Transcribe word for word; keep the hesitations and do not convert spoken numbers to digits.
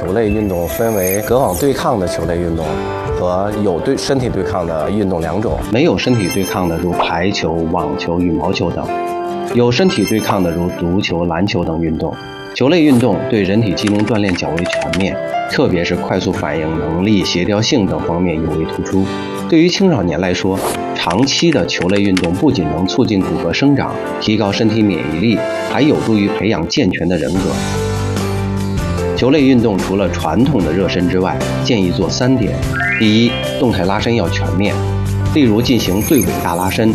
球类运动分为隔网对抗的球类运动和有对身体对抗的运动两种。没有身体对抗的如排球、网球、羽毛球等；有身体对抗的如足球、篮球等运动。球类运动对人体机能锻炼较为全面，特别是快速反应能力、协调性等方面尤为突出。对于青少年来说，长期的球类运动不仅能促进骨骼生长，提高身体免疫力，还有助于培养健全的人格。球类运动除了传统的热身之外，建议做三点：第一，动态拉伸要全面，例如进行对尾大拉伸，